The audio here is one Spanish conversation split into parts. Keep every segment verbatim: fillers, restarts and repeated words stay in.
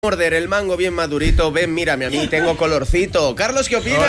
Morder el mango bien madurito. Ven, mírame a mí, tengo colorcito. Carlos, ¿qué opinas?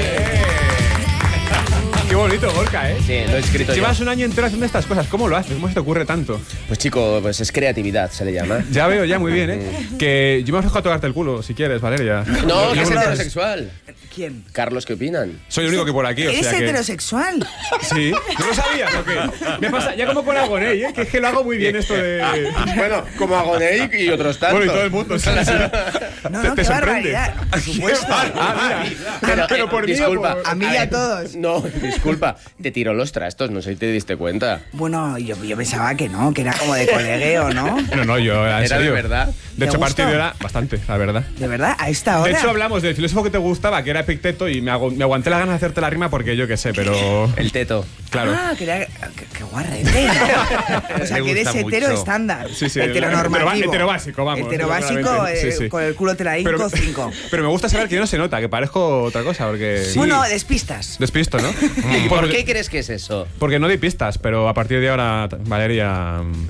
Qué bonito, Gorka, ¿eh? Sí, lo he escrito yo. Llevas un año entero haciendo estas cosas. ¿Cómo lo haces? ¿Cómo se te ocurre tanto? Pues chico, pues es creatividad, se le llama. Ya veo, ya, muy bien, ¿eh? Que yo me ofrezco a tocarte el culo, si quieres, Valeria. No, que es heterosexual. ¿Quién? Carlos, ¿qué opinan? Soy el único que por aquí, o ¿Eres sea que... heterosexual? Sí. ¿No lo sabías o qué? Me pasa ya como con Agoney, ¿eh? Que es que lo hago muy bien esto de... Bueno, como Agoney y otros tantos. Bueno, y todo el mundo, sí, sí. No, ¿Te, no, te qué sorprende? barbaridad. Por supuesto. Ah, mira. Pero, Pero eh, por mí o disculpa. por- A mí y a todos. No, disculpa. Te tiró los trastos, no sé si te diste cuenta. Bueno, yo, yo pensaba que no, que era como de colegueo, ¿no? No, no, yo... En ¿Era serio. de verdad? De hecho, ¿Te a partir gustó? de ahora, bastante, la verdad. ¿De verdad? ¿A esta hora? De hecho, hablamos del filósofo que te gustaba, que era Epicteto, y me, hago- me aguanté la ganas de hacerte la rima porque yo qué sé, pero... El teto. Claro. Ah, que era... Qué, qué guarrete, ¿no? O sea, Me que eres gusta hetero mucho. estándar. Sí, sí, heteronormativo. hetero- heterobásico, vamos. Heterobásico, claramente. eh, Sí, sí. con el culo teladinco, Pero, cinco. pero me gusta saber que no se nota, que parezco otra cosa, porque... Bueno, despistas. Despisto, ¿no? ¿Y por Porque- qué crees que es eso? Porque no di pistas, pero a partir de ahora, Valeria... mm,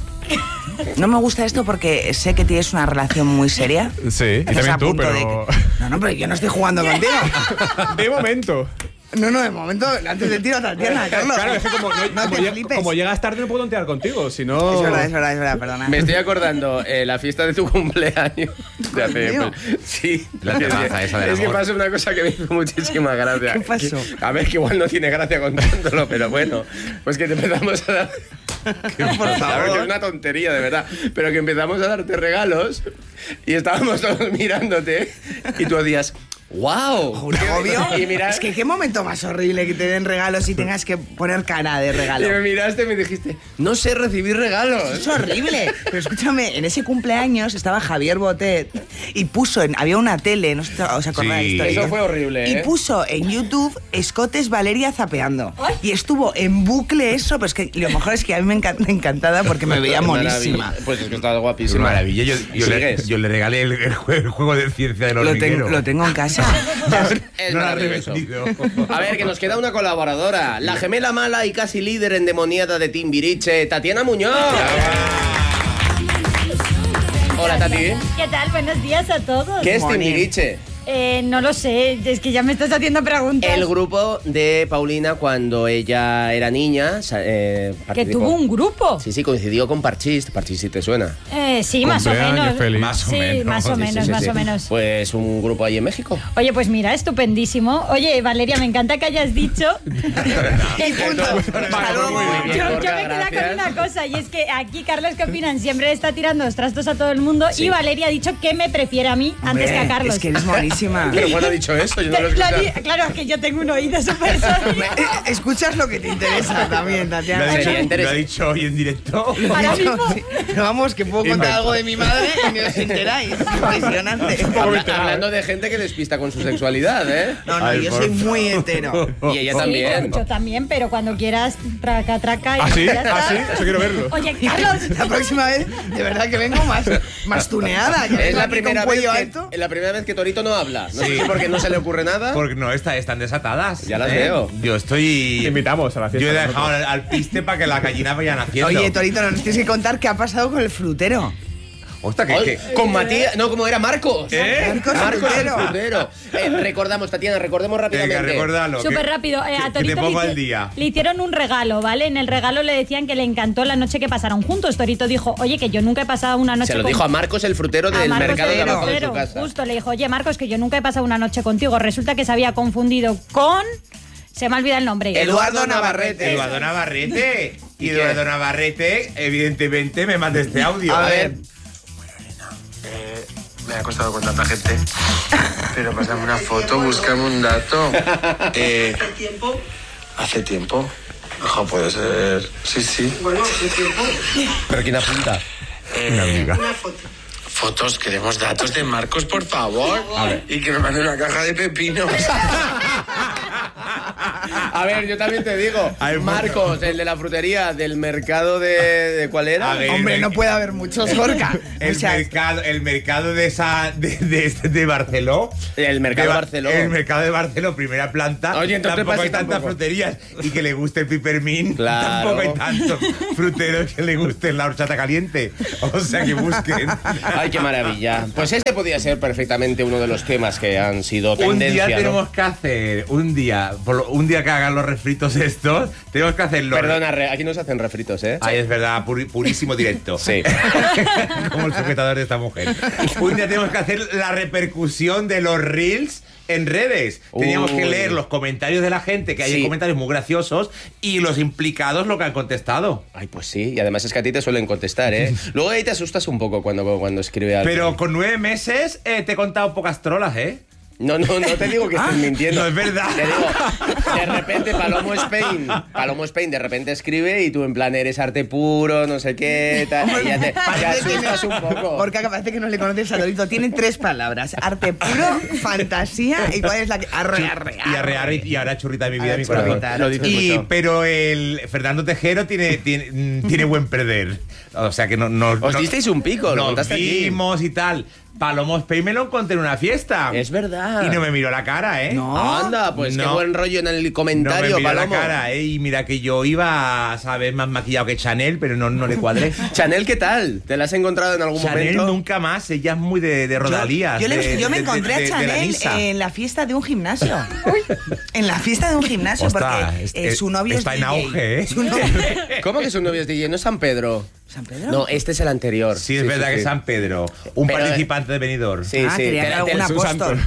No me gusta esto porque sé que tienes una relación muy seria. Sí, y Estás también a tú, punto pero... de que- No, no, pero yo no estoy jugando contigo. De momento. No, no, de momento, antes del tiro, Tatiana, Carlos. Claro, es que como, no- No como, te llega- flipes. como llegas tarde no puedo tontear contigo, si no... Es verdad, es verdad, es verdad, perdona. Me estoy acordando, eh, la fiesta de tu cumpleaños. De hace, ¿Mío? pues, sí. La terraza esa del Es que amor. pasó una cosa que me hizo muchísima gracia. ¿Qué pasó? Que- a ver, que igual no tiene gracia contándolo, pero bueno. Pues que te empezamos a dar... Por A ver, que es favor. una tontería, de verdad. Pero que empezamos a darte regalos y estábamos todos mirándote y tú decías... ¡Wow! Un agobio. Y, mira, Es que qué momento más horrible que te den regalos y tengas que poner cara de y regalo. me miraste y me dijiste, no sé recibir regalos. Es horrible. Pero escúchame, en ese cumpleaños estaba Javier Botet y puso, en, había una tele, no sé si os acordáis. Sí. de esto. Eso fue horrible, Y ¿eh? puso en YouTube Escotes Valeria zapeando. Y estuvo en bucle eso, pero es que lo mejor es que a mí me encanta encantada porque me veía monísima. Maravilla. Pues es que estaba Qué guapísima. maravilla. Yo, yo, le, ¿Sigues? yo le regalé el, el jue- el juego de ciencia del Lo, hormiguero. tengo- lo tengo en casa. Es No lo has maravilloso. vendido. A ver, que nos queda una colaboradora. La gemela mala y casi líder endemoniada de Timbiriche, Tatiana Muñoz. Hola, Tati. ¿Qué tal? Buenos días a todos. ¿Qué es Morning. Timbiriche? Eh, no lo sé, es que ya me estás haciendo preguntas. El grupo de Paulina cuando ella era niña. sa- Eh, Que participó- tuvo un grupo. Sí, sí, coincidió con Parchís. Parchís, ¿sí te suena? Eh, sí, más o Cumpleaños menos. feliz. Más o sí, menos. más o Sí, sí, menos, Sí, más sí. o menos. Pues un grupo ahí en México. Oye, pues mira, estupendísimo. Oye, Valeria, me encanta que hayas dicho. Y punto. Hasta luego. Muy bien, Yo, yo Gorka, me queda gracias. con una cosa, y es que aquí Carlos, ¿qué opinan? Siempre le está tirando los trastos a todo el mundo, Sí. y Valeria ha dicho que me prefiere a mí antes que a Hombre, Carlos. Es que eres monísima. Pero bueno, ha dicho eso, yo no lo he Lo escuchado. di- claro, es que yo tengo un oído súper sólido. Eh, Escuchas lo que te interesa también, Lo ha Tatiana. Sería dicho, lo ha interesante. dicho hoy en directo. Ahora mismo. Sí, pero vamos, que puedo contar Inventa. algo de mi madre y ni os enteráis. Impresionante. Habla- enterado, hablando de gente que despista con su sexualidad, ¿eh? No, no, Ay, yo por soy muy entero. Y ella Sí, también. yo también, pero cuando quieras, traca, traca. y ¿Ah, sí? ya está. ¿Ah, sí? Eso quiero verlo. Oye, Carlos. La próxima vez, de verdad que vengo más, más tuneada. Ya Es vengo la aquí primera, con vez cuello que, alto. es la primera vez que Torito no habla. No sé Sí. si porque no se le ocurre nada. Porque no, está, están desatadas. Ya las ¿eh? veo. Yo Te estoy... invitamos a la fiesta. Yo he dejado nosotros. al, al piste para que la gallina vaya naciendo. Oye, Torito, nos tienes que contar qué ha pasado con el frutero. Ostras, que... Ay, que- con Matías, no, como era Marcos. ¿Eh? Marcos Marcos Frutero. el frutero. Eh, recordamos, Tatiana, recordemos Venga, rápidamente. recuérdalo. Súper que- rápido. Eh, que- a que Torito te pongo le, al día. le hicieron un regalo, ¿vale? En el regalo le decían que le encantó la noche que pasaron juntos. Torito dijo, oye, que yo nunca he pasado una noche Se lo con- dijo a Marcos el frutero a del Marcos mercado de el abajo de su frutero. casa. Justo, le dijo, oye, Marcos, que yo nunca he pasado una noche contigo. Resulta que se había confundido con... Se me ha olvidado el nombre. Eduardo Navarrete. Eduardo Navarrete. ¿Y Y qué? Eduardo Navarrete, evidentemente, me manda este audio. A ver. Eh, me ha costado con tanta gente. Pero pásame una foto, búscame un dato. Eh, ¿Hace tiempo? Hace tiempo. Ojo, puede ser. Sí, sí. Bueno, hace tiempo. ¿Pero quién apunta? Una amiga. Fotos, queremos datos de Marcos, por favor. Y que nos mande una caja de pepinos. A ver, yo también te digo, Ay, Marcos, el de la frutería, del mercado de... ¿de cuál era? A ver, Hombre, el no merc- puede haber muchos, Gorka. El O sea, mercado, el mercado de esa de, de, de Barceló. El mercado de de Ba- Barceló. El mercado de Barceló, primera planta. Oye, entonces tampoco pasa hay tantas tampoco. fruterías. Y que le guste el pipermín. Claro. Tampoco hay tantos fruteros que le guste la horchata caliente. O sea, que busquen. Ay, qué maravilla. Pues este podía ser perfectamente uno de los temas que han sido Un tendencia, día ¿no? tenemos que hacer, un día, por lo- un día que hagan los refritos estos, tenemos que hacerlo. Perdona, re- aquí no se hacen refritos, ¿eh? Ay, es verdad, puri- purísimo directo. Sí. Como el sujetador de esta mujer. Un día tenemos que hacer la repercusión de los reels en redes. Teníamos que Uy. leer los comentarios de la gente, que hay Sí. comentarios muy graciosos, y los implicados lo que han contestado. Ay, pues sí. Y además es que a ti te suelen contestar, ¿eh? Luego ahí te asustas un poco cuando, cuando escribe algo. Pero con nueve meses eh, te he contado pocas trolas, ¿eh? No, no, no te digo que estés mintiendo. no es verdad. Te digo, de repente Palomo Spain, Palomo Spain de repente escribe y tú en plan eres arte puro, no sé qué, tal, y ya te, te parece que asustas no- un poco. Gorka, parece que no le conoces a Dorito. Tiene tres palabras: arte puro, fantasía y cuál es la que. Arre, arre, Y arrear y, y ahora churrita de mi vida, Ahora mi corazón. churrita, lo dices Y, mucho. pero el Fernando Tejero tiene, tiene, mm, tiene buen perder. O sea que no. no Os no- disteis un pico, lo nos contaste aquí. vimos y tal. Palomo Spain me lo encontré en una fiesta. Es verdad. Y no me miró la cara, ¿eh? No. Anda, pues qué No. buen rollo en el No comentario, me miró Palomo. la cara, ¿eh? Y mira que yo iba, ¿sabes? Más maquillado que Chanel, pero no, no le cuadré. Chanel, ¿qué tal? ¿Te la has encontrado en algún Chanel momento? nunca más, ella es muy de, de rodalías. Yo, yo le- de- yo me de- encontré de- de- a de la Chanel Nisa. en la fiesta de un gimnasio. En la fiesta de un gimnasio, Ostras, porque es- eh, es- su novio está es en D J. auge, ¿eh? Su novio- ¿Cómo que su novio es D J? ¿No es San Pedro? ¿San Pedro? No, este es el anterior. Sí, es verdad que sí. es San Pedro, un Pero, participante de Benidorm. Sí, Ah, sí. creía te que la- era te algún la- Jesús apóstol.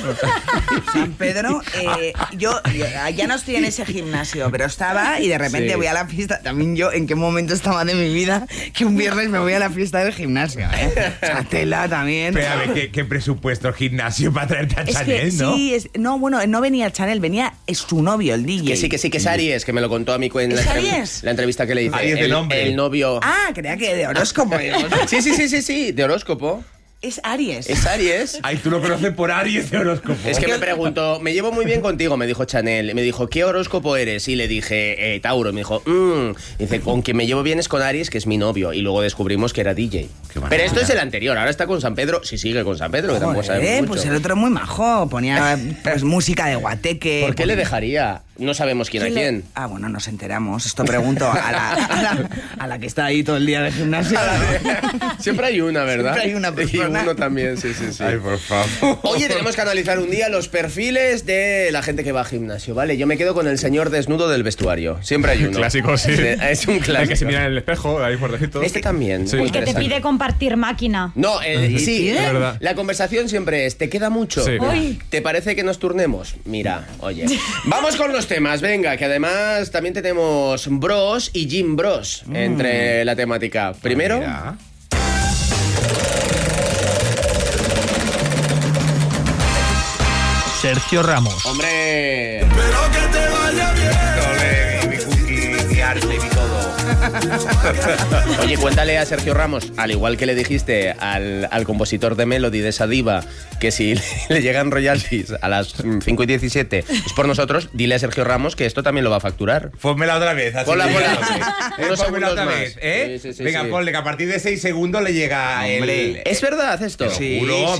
Santo. San Pedro, eh, yo, yo ya no estoy en ese gimnasio, pero estaba y de repente Sí. voy a la fiesta. También yo, ¿en qué momento estaba de mi vida que un viernes me voy a la fiesta del gimnasio? ¿eh? O sea, tela también. Pero a ver, ¿qué, qué presupuesto el gimnasio para traerte a Es Chanel, que ¿no? sí, es, no, bueno, no venía Chanel, venía es su novio, el D J. Que sí, que sí, que es Aries, que me lo contó a mí en la, ¿Es entrev- Aries? la entrevista que le hice. Aries de el, nombre. el novio. Ah, creía que de horóscopo. digo, Sí, sí, sí, sí, sí, de horóscopo. Es Aries. Es Aries. Ay, tú lo conoces por Aries de horóscopo. Es que me preguntó, me llevo muy bien contigo, me dijo Chanel. Me dijo, ¿qué horóscopo eres? Y le dije, eh, Tauro. Y me dijo, mmm. Dice, con quien me llevo bien es con Aries, que es mi novio. Y luego descubrimos que era D J. maravilla. Pero esto es el anterior, ahora está con San Pedro. Si sigue con San Pedro, que tampoco Joder, sabemos mucho. pues el otro muy majo. Ponía pues, música de guateque. ¿Por qué le ponía- dejaría? No sabemos quién a le- quién. Ah, bueno, nos enteramos. Esto pregunto a la, a la, a la que está ahí todo el día de gimnasio. Siempre hay una, ¿verdad? Siempre hay una Y persona. uno también, sí, sí, sí. Ay, por favor. Oye, tenemos que analizar un día los perfiles de la gente que va al gimnasio, ¿vale? Yo me quedo con el señor desnudo del vestuario. Siempre hay uno. Clásico, sí. Es un clásico. El que se mira en el espejo, ahí fuertecito. Este también. Sí. muy El que te interesante. pide compartir máquina. No, eh, ¿Sí? sí, ¿Es verdad? la conversación siempre es, ¿te queda mucho? Sí. Uy. ¿Te parece que nos turnemos? Mira, oye. Vamos con los temas, venga, que además también tenemos Bros y Gym Bros entre la temática. Primero, Mira. Sergio Ramos. hombre. Ole, mi cookie, mi arte, mi todo. Oye, cuéntale a Sergio Ramos, al igual que le dijiste al, al compositor de Melody de esa diva, que si le llegan royalties a las cinco y diecisiete es por nosotros, dile a Sergio Ramos que esto también lo va a facturar. Pónmela otra vez. Así Ponla, que- ponla. Eh, Unos pónmela segundos otra más. vez, ¿eh? Sí, sí, sí, Venga, sí. ponle que a partir de seis segundos le llega el... ¿Es verdad esto? Sí. Seguro.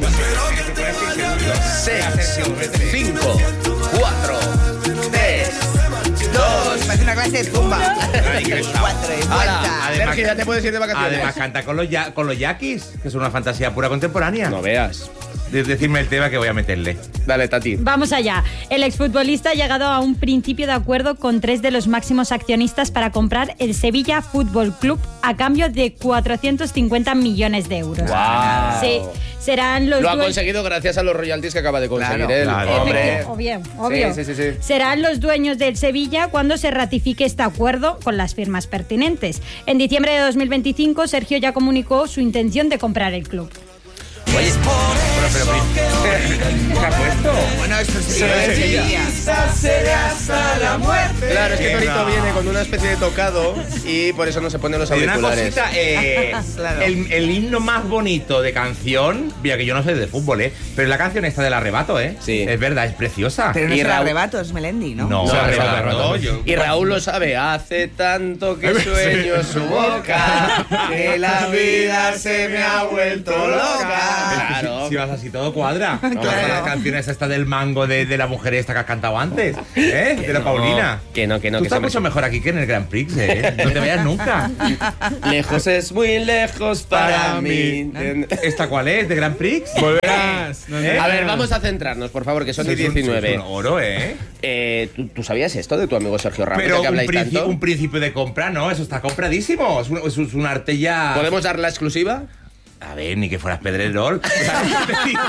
seis, cinco, cuatro, tres, dos. Parece una clase de zumba. Cuatro y ¡Hala! vuelta. Además- Sergio, ya te puedes ir de vacaciones. Además canta con los, ya, con los yaquis, que es una fantasía pura contemporánea. No veas. De- decirme el tema que voy a meterle. Dale, Tati. Vamos allá. El exfutbolista ha llegado a un principio de acuerdo con tres de los máximos accionistas para comprar el Sevilla Fútbol Club a cambio de cuatrocientos cincuenta millones de euros. Guau. Sí, serán los Lo ha dueños- conseguido gracias a los royalties que acaba de conseguir Claro, él. claro. Hombre. Efectivo, obvio, obvio. Sí, sí, sí, sí. Serán los dueños del Sevilla cuando se ratifique este acuerdo con las firmas pertinentes. En diciembre de dos mil veinticinco, Sergio ya comunicó su intención de comprar el club. Oye, Bueno, pero ¿qué ha puesto? Bueno, esto es Sevilla. hasta la muerte. Claro, es que Torito Venga. viene con una especie de tocado y por eso no se pone los Hay una auriculares. cosita, eh, Claro. el, el himno más bonito de canción, mira que yo no sé de fútbol, ¿eh? Pero la canción esta del arrebato, ¿eh? Sí. Es verdad, es preciosa. Pero no Y es el Raúl- arrebato, es Melendi, ¿no? No, No, arrebato, arrebato, arrebato, yo- Y Raúl lo sabe, hace tanto que sueño su boca, que la vida se me ha vuelto loca. Claro. Si, si vas así todo cuadra. Claro. Vamos a las canciones esta del mango de, de la mujer esta que has cantado antes, ¿eh? De la no, Paulina. que no, que no, Tú que estás se me- mucho mejor aquí que en el Grand Prix, ¿eh? No te vayas nunca. Lejos es muy lejos para mí. ¿Esta cuál es? ¿De Grand Prix? Volverás. no, no, ¿Eh? A ver, no. vamos a centrarnos, por favor, que son Sois de un- diecinueve. sois un oro, ¿eh? Eh, ¿tú, tú sabías esto de tu amigo Sergio Ramos, Pero de que un, habláis princi- tanto? un principio de compra, no, eso está compradísimo. Es un, es un- es un arte ya. ¿Podemos dar la exclusiva? A ver, ni que fueras Pedrerol. O sea, te digo.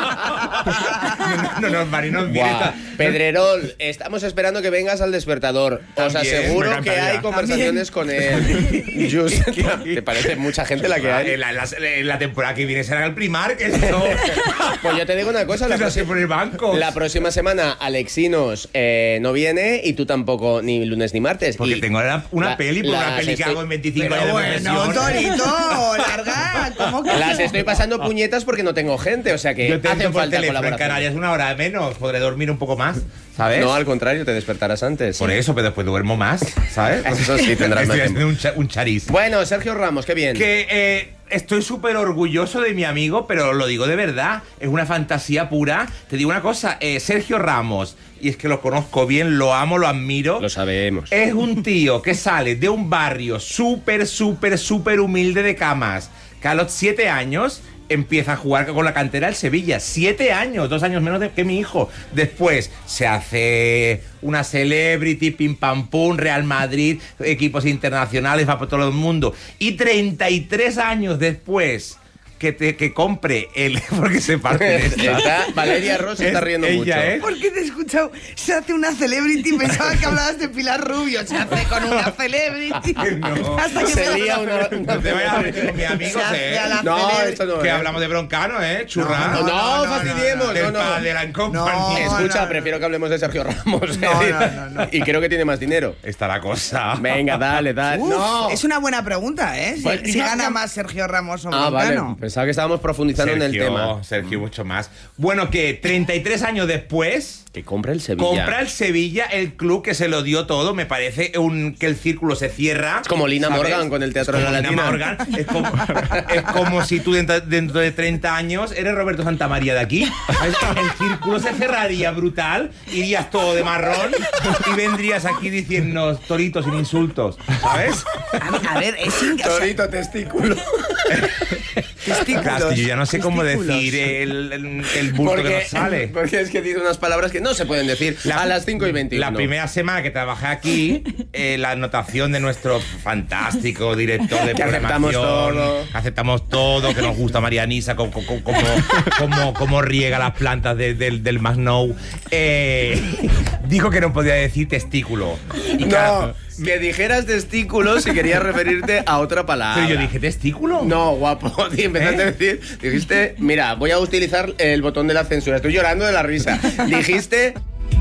No, no, no, Mari, no, mire, Guau. esta- Pedrerol, estamos esperando que vengas al despertador. Os También, aseguro me que encantaría. hay conversaciones con él. Just, ¿te parece mucha gente la que hay? En la, la- en la temporada que viene será el Primark, esto. Pues yo te digo una cosa, la, Esto se próxima- pone bancos. la próxima semana Alexinos eh, no viene y tú tampoco, ni lunes ni martes. Porque Y tengo la- una la- peli, por una las peli que estoy- hago en veinticinco Pero años de bueno, profesión. Torito, larga. ¿Cómo que Las no? estoy pasando puñetas porque no tengo gente, o sea que Yo te hacen entro por falta teléfono en colaboración. Canarias una hora menos, podré dormir un poco más, ¿sabes? No, al contrario, te despertarás antes. Por eso, pero después duermo más, ¿sabes? Eso sí, tendrás más Estoy tiempo. haciendo un, cha- un chariz. Bueno, Sergio Ramos, qué bien. Que eh, estoy súper orgulloso de mi amigo, pero lo digo de verdad, es una fantasía pura. Te digo una cosa, eh, Sergio Ramos, y es que lo conozco bien, lo amo, lo admiro. Lo sabemos. Es un tío que sale de un barrio súper, súper, súper humilde de Camas, que a los siete años empieza a jugar con la cantera del Sevilla. Siete años, dos años menos de- que mi hijo. Después se hace una celebrity, pim pam pum, Real Madrid, equipos internacionales, va por todo el mundo. Y treinta y tres años después que, te, que compre el... Porque se parte de esta. Está- Valeria Ross se está Es- riendo ella mucho. es- ¿Por qué te he escuchado? Se hace una celebrity. Pensaba que hablabas de Pilar Rubio. Se hace con una celebrity. No. Hasta que Se me lía una, una- No te vayas a meter con mi amigo, Se hace ¿eh? a la No, celebrity. esto no Que es. hablamos de Broncano, ¿eh? Churra. No, no, fastidiemos, Del no, no. padre en compañía. No, Escucha, no, no. prefiero que hablemos de Sergio Ramos. No, no, no, no. Y creo que tiene más dinero. Está la cosa. Venga, dale, dale. Uf, no. Es una buena pregunta, ¿eh? Si, Pues, si gana más Sergio Ramos o Ah, vale. Broncano. Pensaba que estábamos profundizando en el tema. Sergio, mucho más. Bueno, que treinta y tres años después Que compra el Sevilla. compra el Sevilla, el club que se lo dio todo. Me parece un, que el círculo se cierra. Es como Lina ¿sabes? Morgan con el Teatro Es de la como Lina Latina. Morgan. Es como, es como si tú dentro, dentro de treinta años eres Roberto Santamaría de aquí. El círculo se cerraría brutal. Irías todo de marrón y vendrías aquí diciendo toritos sin insultos. ¿Sabes? A ver, a ver, es in- o sea, Torito testículo. testículos, Claro, es que yo ya no sé cómo testículos. decir el, el, el bulto que nos sale. porque es que dice unas palabras que no se pueden decir a las cinco y veintiuno. La primera semana que trabajé aquí, eh, la anotación de nuestro fantástico director de Que aceptamos programación, todo. aceptamos todo, que nos gusta Marianisa, como, como, como, como- como riega las plantas de- del, del Masnou, eh, dijo que no podía decir testículo. Y No, claro, que dijeras testículos si querías referirte a otra palabra. pero yo dije testículo. No, guapo. Y empezaste ¿Eh? a decir, dijiste, mira, voy a utilizar el botón de la censura. Estoy llorando de la risa. Dijiste.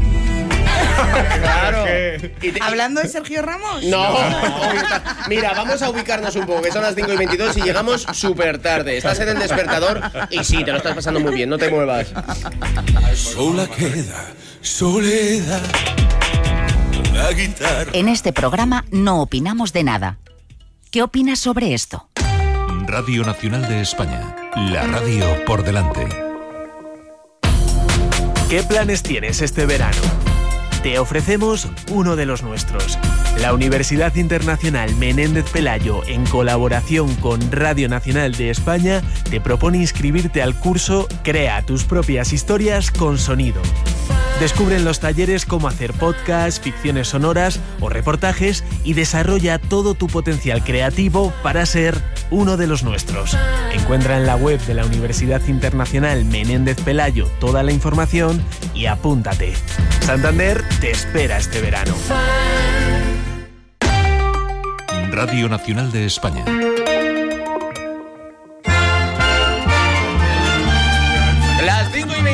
Claro. Y te- ¿Hablando de Sergio Ramos? No, mira, vamos a ubicarnos un poco, que son las cinco y veintidós y llegamos súper tarde. Estás en el despertador y sí, te lo estás pasando muy bien, no te muevas. Sola queda soledad. La guitarra. En este programa no opinamos de nada. ¿Qué opinas sobre esto? Radio Nacional de España. La radio por delante. ¿Qué planes tienes este verano? Te ofrecemos uno de los nuestros. La Universidad Internacional Menéndez Pelayo, en colaboración con Radio Nacional de España, te propone inscribirte al curso Crea tus propias historias con sonido. Descubre en los talleres cómo hacer podcasts, ficciones sonoras o reportajes y desarrolla todo tu potencial creativo para ser uno de los nuestros. Encuentra en la web de la Universidad Internacional Menéndez Pelayo toda la información y apúntate. Santander te espera este verano. Radio Nacional de España.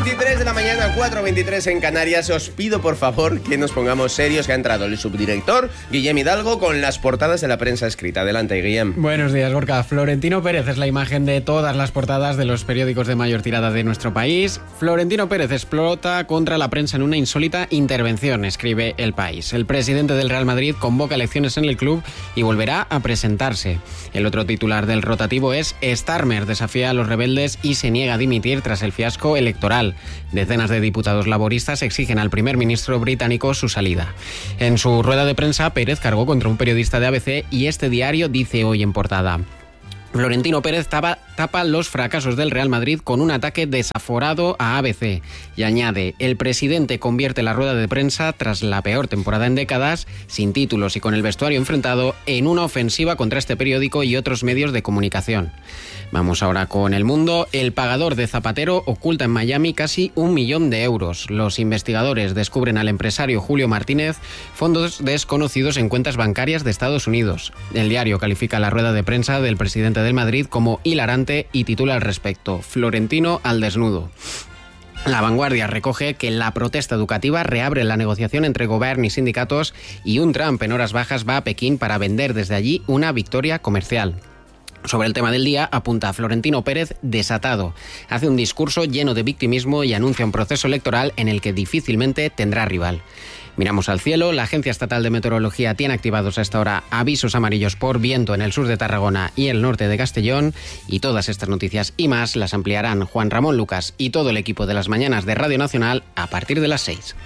veintitrés de la mañana, cuatro veintitrés en Canarias. Os pido por favor que nos pongamos serios, que ha entrado el subdirector Guillem Hidalgo con las portadas de la prensa escrita. Adelante, Guillem. Buenos días, Gorka. Florentino Pérez es la imagen de todas las portadas de los periódicos de mayor tirada de nuestro país. Florentino Pérez explota contra la prensa en una insólita intervención, escribe El País. El presidente del Real Madrid convoca elecciones en el club y volverá a presentarse. El otro titular del rotativo es Starmer desafía a los rebeldes y se niega a dimitir tras el fiasco electoral. Decenas de diputados laboristas exigen al primer ministro británico su salida. En su rueda de prensa, Pérez cargó contra un periodista de A B C y este diario dice hoy en portada: Florentino Pérez tapa, tapa los fracasos del Real Madrid con un ataque desaforado a A B C. Y añade, el presidente convierte la rueda de prensa, tras la peor temporada en décadas, sin títulos y con el vestuario enfrentado, en una ofensiva contra este periódico y otros medios de comunicación. Vamos ahora con El Mundo. El pagador de Zapatero oculta en Miami casi un millón de euros. Los investigadores descubren al empresario Julio Martínez fondos desconocidos en cuentas bancarias de Estados Unidos. El diario califica la rueda de prensa del presidente del Madrid como hilarante y titula al respecto: Florentino al desnudo. La Vanguardia recoge que la protesta educativa reabre la negociación entre gobierno y sindicatos y un Trump en horas bajas va a Pekín para vender desde allí una victoria comercial. Sobre el tema del día, apunta Florentino Pérez desatado. Hace un discurso lleno de victimismo y anuncia un proceso electoral en el que difícilmente tendrá rival. Miramos al cielo. La Agencia Estatal de Meteorología tiene activados a esta hora avisos amarillos por viento en el sur de Tarragona y el norte de Castellón. Y todas estas noticias y más las ampliarán Juan Ramón Lucas y todo el equipo de las mañanas de Radio Nacional a partir de las seis.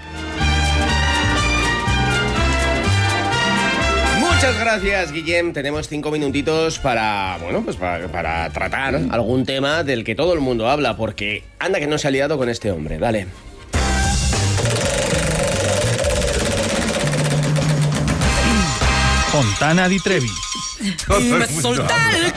Muchas gracias, Guillem. Tenemos cinco minutitos para, bueno, pues para, para tratar algún tema del que todo el mundo habla, porque anda que no se ha liado con este hombre. Dale. Fontana di Trevi. Y me solté el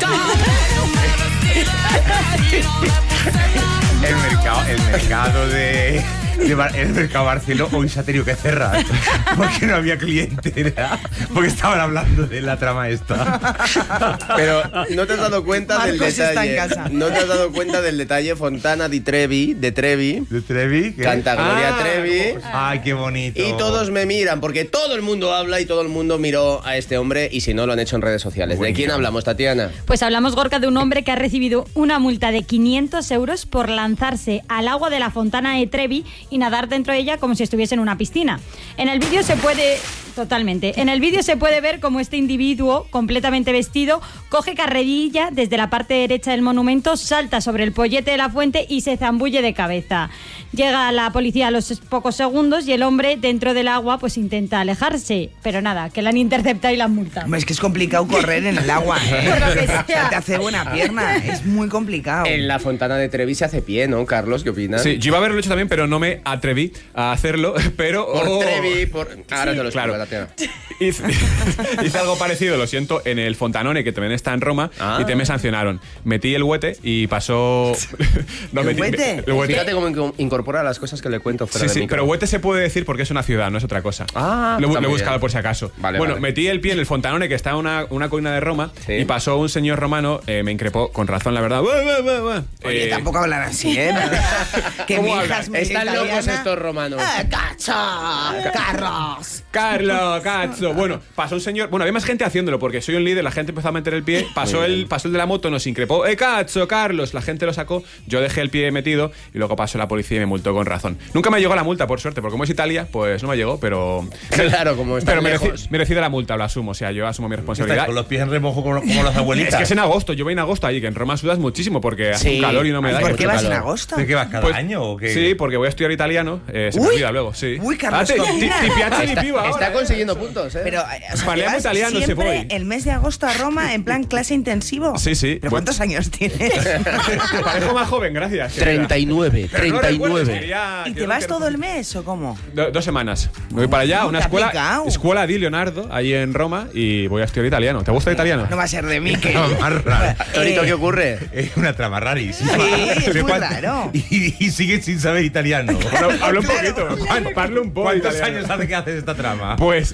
El mercado, el mercado de, de Bar, el mercado Barceló hoy se ha tenido que cerrar porque no había clientela, porque estaban hablando de la trama esta. Pero no te has dado cuenta Marcos del está detalle. en casa. No te has dado cuenta del detalle. Fontana di Trevi, de Trevi. ¿De Trevi? ¿Qué? Canta Gloria Ah, Trevi. Ay, qué bonito. Y todos me miran, porque todo el mundo habla y todo el mundo miró a este hombre, y si no, lo han hecho en redes sociales. Bueno. ¿De quién hablamos, Tatiana? Pues hablamos, Gorka, de un hombre que ha recibido una multa de quinientos euros por lanzarse al agua de la Fontana de Trevi y nadar dentro de ella como si estuviese en una piscina. En el vídeo se puede... Totalmente. En el vídeo se puede ver cómo este individuo, completamente vestido, coge carrerilla desde la parte derecha del monumento, salta sobre el pollete de la fuente y se zambulle de cabeza. Llega la policía a los pocos segundos y el hombre, dentro del agua, pues intenta alejarse. Pero nada, que la han interceptado y la han multado. Hombre, es que es complicado correr en el agua, ¿eh? Por lo que sea. Te hace buena pierna, es muy complicado. En la Fontana de Trevi se hace pie, ¿no, Carlos? ¿Qué opinas? Sí, yo iba a haberlo hecho también, pero no me atreví a hacerlo. Pero Por oh, Trevi, por... Ahora sí, te lo explico, claro. Tatiana. Hice, hice algo parecido, lo siento, en el Fontanone, que también está en Roma, Ah. y te me sancionaron. Metí el huete y pasó... no, ¿El metí, huete? El huete. Fíjate cómo inco- incorpora las cosas que le cuento fuera Sí, de sí, micro. pero huete se puede decir porque es una ciudad, no es otra cosa. Ah, lo, está lo he muy buscado bien. por si acaso. Vale, bueno, vale. metí el pie en el Fontanone, que está en una, una colina de Roma, Sí. y pasó un señor romano, eh, me increpó, con razón, la verdad. Buah, buah, buah, buah. Oye, Eh, tampoco hablan así, ¿eh? Que mi ¿Cómo hija hablan? es muy Están locos italiana. estos romanos. ¡Ah, cacho! ¡Carros! Carlos, cazzo. Bueno, pasó un señor. Bueno, había más gente haciéndolo porque soy un líder. La gente empezó a meter el pie. Pasó Muy el, bien. pasó el de la moto, nos increpó. ¡Eh, cazzo, Carlos! La gente lo sacó. Yo dejé el pie metido y luego pasó la policía y me multó con razón. Nunca me llegó la multa, por suerte, porque como es Italia, pues no me llegó, pero. Claro, como están Pero mereci, lejos. merecida la multa, lo asumo. O sea, yo asumo mi Estás responsabilidad. con los pies en remojo como, como las abuelitas. Es que es en agosto. Yo voy en agosto allí, que en Roma sudas muchísimo porque hace Sí. un calor y no me da. ¿Por mucho qué vas en calor. agosto? ¿De qué vas cada Pues, año o qué? Sí, porque voy a estudiar italiano. Eh, se me Uy. olvida luego, sí. Uy, Carlos, Ah, te, ¿cómo? ti- ti piace di più ahora, Está eh. consiguiendo puntos, ¿eh? Pero, eh, o sea, Parliamo que vas italiano, se siempre puede. el mes de agosto a Roma en plan clase intensivo. Sí, sí. ¿Pero Bueno. cuántos años tienes? Parezco más joven, gracias. treinta y nueve, Pero no treinta y recuerdes, nueve. quería- ¿Y te quiero vas que- todo el mes o cómo? Do- dos semanas. Me voy para allá, a una Te ha escuela, picado. escuela di Leonardo, ahí en Roma, y voy a estudiar italiano. ¿Te gusta el italiano? No va a ser de mí que... No, más raro. Torito, Eh, ¿qué ocurre? Es una trama rarísima. Sí, es ¿De muy cuánto- raro. Y, y sigues sin saber italiano. Bueno, hablo un Claro. poquito. ¿Cuán- Parlo un poco ¿Cuántos italiano. años hace que haces esta trama? Pues mira,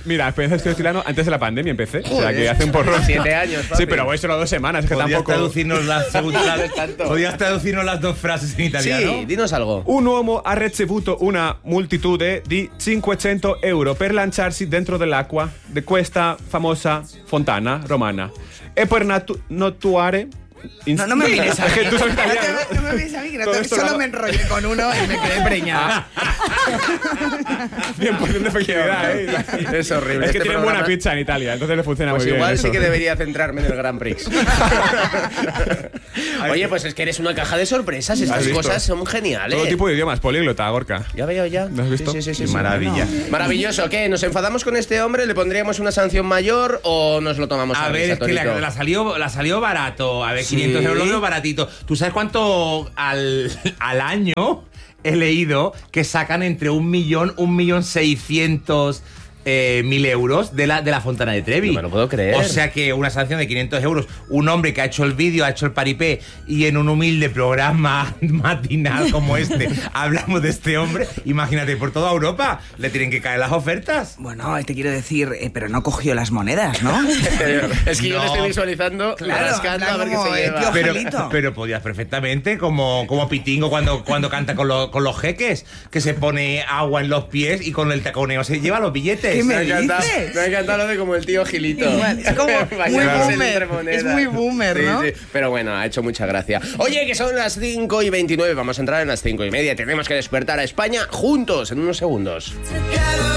estoy estilando antes de la pandemia empecé. O sea, que hace un porrón. Siete años, papi. Sí, pero voy solo dos semanas, es que ¿Podrías tampoco... traducirnos las, las, ¿Podrías traducirnos las dos frases en italiano? Sí, dinos algo. Un uomo ha ricevuto una moltitudine di cinquecento euro per lanciarsi dentro dell'acqua di questa famosa fontana romana. E per natu- nottuare... No, no me mires a mí. Es que tú sabes italiano, No, no me mires a mí, que no Todo te- esto solo lo- me enrollé con uno y me quedé preñada. cien por ciento de efectividad, ¿eh? Es horrible. Es que Este tienen buena programa- pizza en Italia, entonces le funciona Pues muy igual bien sí eso. que debería centrarme en el Grand Prix. Oye, pues es que eres una caja de sorpresas. Estas ¿Has visto? cosas son geniales. Todo tipo de idiomas, políglota, Gorka. Ya veo, ya. ¿Lo has visto? Sí, sí, sí, Qué sí. maravilla. Maravilloso. ¿Qué? ¿Nos enfadamos con este hombre? ¿Le pondríamos una sanción mayor o nos lo tomamos a, A ver, risa, es que la, Torito? la salió, la salió barato. A ver, Sí. quinientos euros lo veo baratito. ¿Tú sabes cuánto al, al año he leído que sacan entre un millón, un millón seiscientos eh, mil euros de la, de la Fontana de Trevi? No me lo puedo creer. O sea que una sanción de quinientos euros, un hombre que ha hecho el vídeo, ha hecho el paripé y en un humilde programa matinal como este hablamos de este hombre, imagínate, por toda Europa le tienen que caer las ofertas. Bueno, te quiero decir, eh, pero no cogió las monedas, ¿no? Es que yo No. lo estoy visualizando, Claro, rascando a ver qué como se el lleva. tío Pero, Angelito. pero podías perfectamente, como, como Pitingo cuando, cuando canta con, los con los jeques, que se pone agua en los pies y con el taconeo se lleva los billetes. ¿Qué me Me encanta, dices? me encanta lo de como el tío Gilito. Igual, es como Vaya, muy darse boomer, entre monedas. es muy boomer, Sí, ¿no? sí. Pero bueno, ha hecho mucha gracia. Oye, que son las cinco y veintinueve, vamos a entrar en las cinco y media. Tenemos que despertar a España juntos en unos segundos. Together